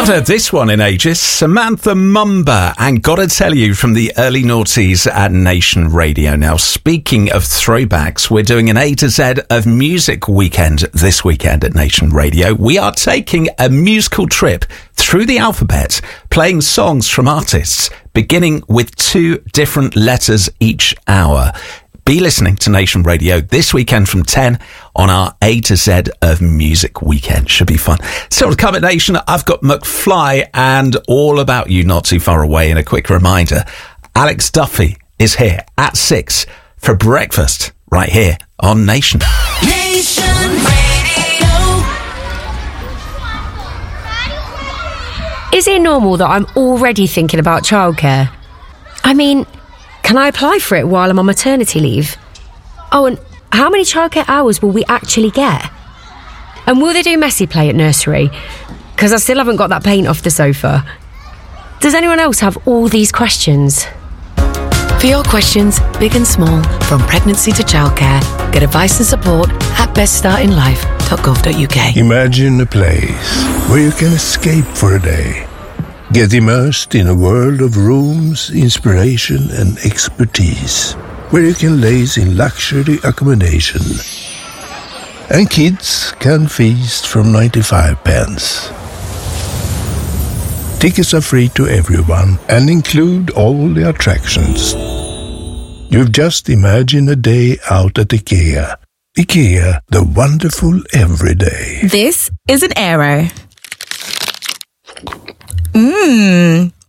Haven't heard this one in ages. Samantha Mumba and Gotta Tell You from the early noughties at Nation Radio. Now, speaking of throwbacks, we're doing an A to Z of music weekend this weekend at Nation Radio. We are taking a musical trip through the alphabet, playing songs from artists, beginning with 2 different letters each hour. Be listening to Nation Radio this weekend from 10 on our A to Z of Music Weekend. Should be fun. Still to come at Nation, I've got McFly and All About You not too far away. And a quick reminder, Alex Duffy is here at 6 for breakfast right here on Nation. Nation Radio. Is it normal that I'm already thinking about childcare? I mean, can I apply for it while I'm on maternity leave? Oh, and how many childcare hours will we actually get? And will they do messy play at nursery? Because I still haven't got that paint off the sofa. Does anyone else have all these questions? For your questions, big and small, from pregnancy to childcare, get advice and support at beststartinlife.gov.uk. Imagine a place where you can escape for a day. Get immersed in a world of rooms, inspiration and expertise, where you can laze in luxury accommodation. And kids can feast from 95 pence. Tickets are free to everyone and include all the attractions. You've just imagined a day out at IKEA. IKEA, the wonderful everyday. This is an Aero.